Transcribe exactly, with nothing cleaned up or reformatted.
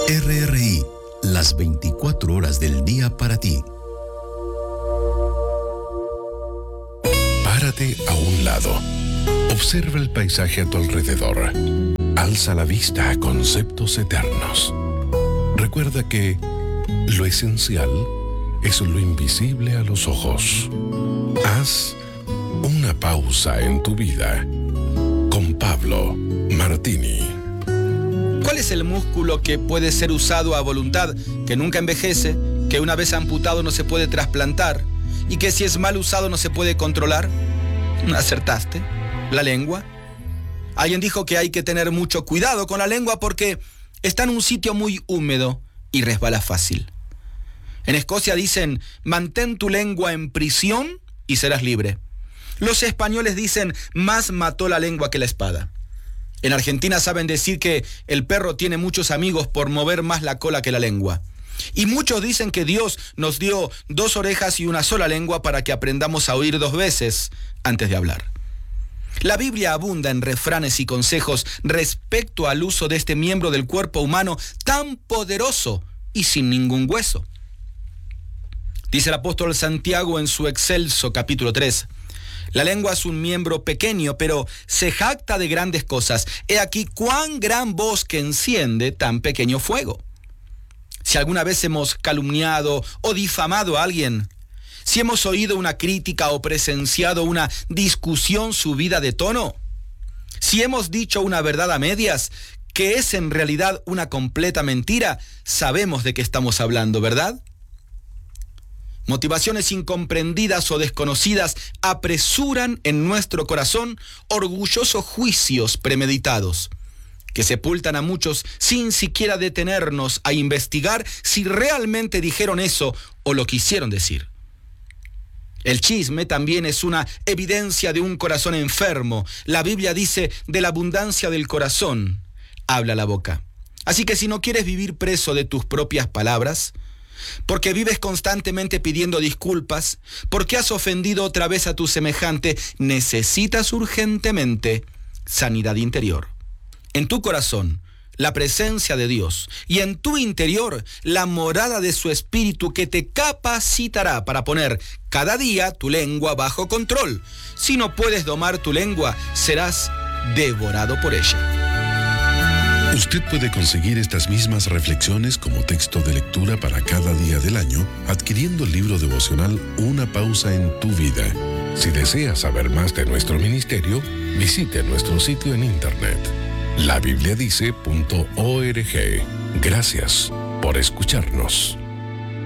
R R I, las veinticuatro horas del día para ti. Párate a un lado. Observa el paisaje a tu alrededor. Alza la vista a conceptos eternos. Recuerda que lo esencial es lo invisible a los ojos. Haz una pausa en tu vida. Con Pablo Martini. ¿Cuál es el músculo que puede ser usado a voluntad, que nunca envejece, que una vez amputado no se puede trasplantar y que si es mal usado no se puede controlar? ¿Acertaste? ¿La lengua? Alguien dijo que hay que tener mucho cuidado con la lengua porque está en un sitio muy húmedo y resbala fácil. En Escocia dicen, mantén tu lengua en prisión y serás libre. Los españoles dicen, más mató la lengua que la espada. En Argentina saben decir que el perro tiene muchos amigos por mover más la cola que la lengua. Y muchos dicen que Dios nos dio dos orejas y una sola lengua para que aprendamos a oír dos veces antes de hablar. La Biblia abunda en refranes y consejos respecto al uso de este miembro del cuerpo humano tan poderoso y sin ningún hueso. Dice el apóstol Santiago en su excelso capítulo tres, la lengua es un miembro pequeño, pero se jacta de grandes cosas. He aquí cuán gran bosque enciende tan pequeño fuego. Si alguna vez hemos calumniado o difamado a alguien, si hemos oído una crítica o presenciado una discusión subida de tono, si hemos dicho una verdad a medias, que es en realidad una completa mentira, sabemos de qué estamos hablando, ¿verdad? Motivaciones incomprendidas o desconocidas apresuran en nuestro corazón orgullosos juicios premeditados, que sepultan a muchos sin siquiera detenernos a investigar si realmente dijeron eso o lo quisieron decir. El chisme también es una evidencia de un corazón enfermo. La Biblia dice, de la abundancia del corazón habla la boca. Así que si no quieres vivir preso de tus propias palabras, porque vives constantemente pidiendo disculpas, porque has ofendido otra vez a tu semejante, necesitas urgentemente sanidad interior. En tu corazón, la presencia de Dios, y en tu interior, la morada de su Espíritu que te capacitará para poner cada día tu lengua bajo control. Si no puedes domar tu lengua, serás devorado por ella. Usted puede conseguir estas mismas reflexiones como texto de lectura para cada día del año adquiriendo el libro devocional Una pausa en tu vida. Si desea saber más de nuestro ministerio, visite nuestro sitio en internet la biblia dice punto org. Gracias por escucharnos.